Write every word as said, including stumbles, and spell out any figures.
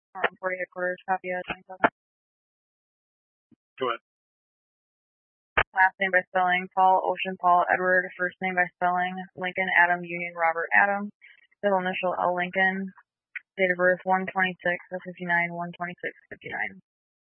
Um, forty headquarters, copy of twenty-seven. Go ahead. Last name by spelling, Paul, Ocean, Paul, Edward. First name by spelling, Lincoln, Adam, Union, Robert, Adam. Middle initial, L. Lincoln. Date of birth, one twenty-six, fifty-nine, one twenty-six, fifty-nine.